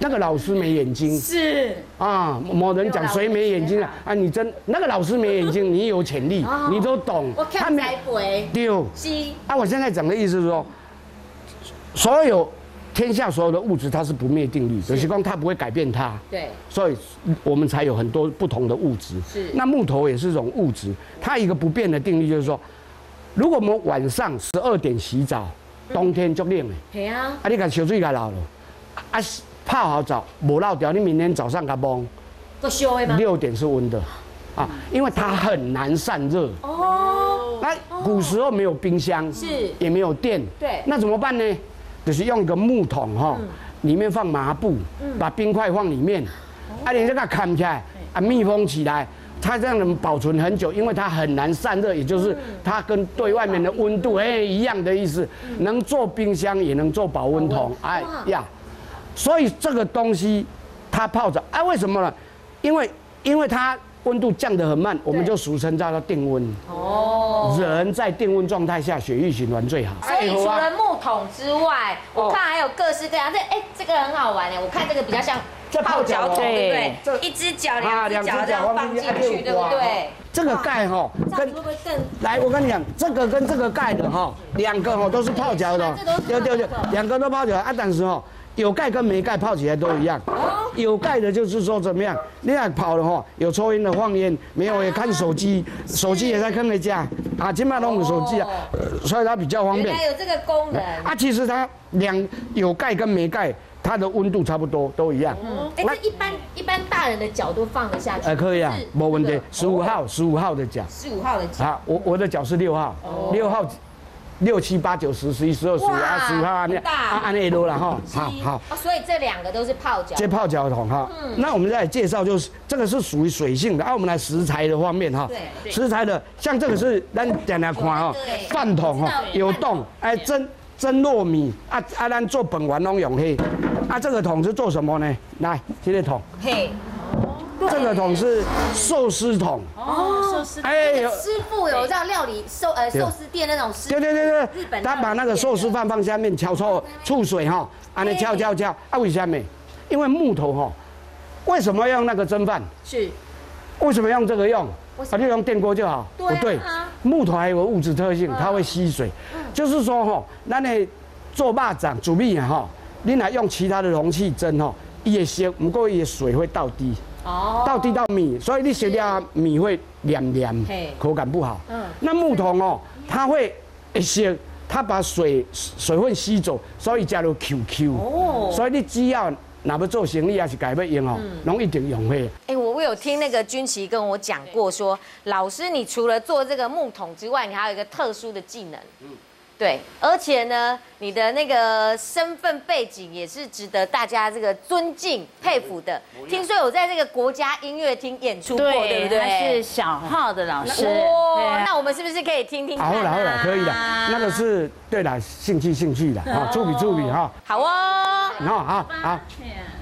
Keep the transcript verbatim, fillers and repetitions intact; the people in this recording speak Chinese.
那个老师没眼睛是啊，某人讲谁没眼睛啊？啊，你真那个老师没眼睛，你有潜力，你都懂。 我看才鬼丢。 是啊，我现在讲的意思是说，所有天下所有的物质它是不灭定律，就是说它不会改变它。 对， 所以我们才有很多不同的物质。 是。 那木头也是一种物质，它一个不变的定律就是说，如果我们晚上十二点洗澡，冬天就冷的。 对啊。 啊，你把小水给捞了，啊。泡好澡，没漏掉，你明天早上给它摸， 够烧的吗？ 六点是温的，啊，因为它很难散热。哦。那古时候没有冰箱， 是， 也没有电， 对， 那怎么办呢？就是用一个木桶哈，里面放麻布，把冰块放里面，啊，你这个砍起来，啊，密封起来，它这样能保存很久，因为它很难散热，也就是它跟对外面的温度哎一样的意思，能做冰箱也能做保温桶，哎呀。所以这个东西，它泡澡，哎，为什么呢？因为因为它温度降得很慢，我们就俗称叫做定温。哦。人在定温状态下，血液循环最好。 所以除了木桶之外，我看还有各式各样。这哎，这个很好玩哎，我看这个比较像泡脚桶，对不对？一只脚、两只脚这样放进去，对不对？ 这个盖哈，跟来，我跟你讲，这个跟这个盖的哈，两个哈都是泡脚的，对对对，两个都泡脚啊，但是哈。有盖跟没盖泡起来都一样，有盖的就是说怎么样？你俩跑了哈，有抽烟的放烟，没有也看手机，手机也在看人家啊，起码都有手机啊，所以它比较方便。 原来有这个功能啊，其实它两有盖跟没盖，它的温度差不多，都一样。 嗯，哎，这一般一般大人的脚都放得下去。 哎，可以啊，没问题。十五号，十五号的脚。 十五号的脚。 啊，我我的脚是六号，六号。六七八九十十一十二十五啊十五号啊那啊按那多了哈，好好。 哦，所以这两个都是泡脚。 这泡脚桶哈，那我们再来介绍，就是这个是属于水性的，啊，我们来食材的方面哈。对。食材的，像这个是咱点来看哈，饭桶哈有洞，哎蒸蒸糯米啊啊，咱做本丸拢用嘿，啊这个桶是做什么呢？来，这个桶。嘿。这个桶是寿司桶哦，寿司哎，师傅有这样料理寿呃寿司店那种师傅， 对对对对，日本他把那个寿司饭放下面，敲错醋水哈，安尼敲敲敲，啊为什么？因为木头哈，为什么要用那个蒸饭？是，为什么用这个用？啊，就用电锅就好。不对，木头还有个物质特性，它会吸水，就是说哈，咱的做肉粽煮米啊哈，你若用其他的容器蒸哈，伊会熟，不过伊的水会倒滴。哦，倒滴到米，所以你食了米会黏黏，口感不好。嗯，那木桶哦，它会一些，它把水水分吸走，所以加入 Q Q。哦，所以你只要哪要做生意还是改要用哦，拢一定用会。 哎，我我有听那个君琪跟我讲过说，老师你除了做这个木桶之外，你还有一个特殊的技能。嗯。对，而且呢，你的那个身份背景也是值得大家这个尊敬佩服的。听说有在这个国家音乐厅演出过，对不对？ 他是小号的老师。 哇，那我们是不是可以听听看？ 好了好了，可以了。那个是对了，兴趣兴趣的啊，触笔触笔哈。 好哦。 好好好。